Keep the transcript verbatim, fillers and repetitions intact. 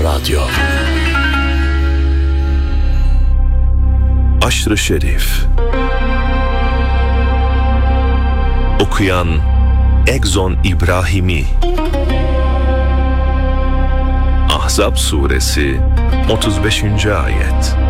Radyo. Aşr-ı Şerif. Okuyan Egzon İbrahimi. Ahzab suresi otuz beşinci ayet.